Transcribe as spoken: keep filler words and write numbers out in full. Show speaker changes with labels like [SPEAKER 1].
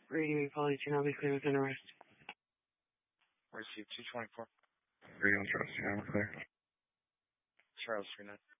[SPEAKER 1] Radio Poly two, now be clear within arrest.
[SPEAKER 2] Receive two twenty-four.
[SPEAKER 3] Radio Charles two, now clear.
[SPEAKER 2] Charles three nine.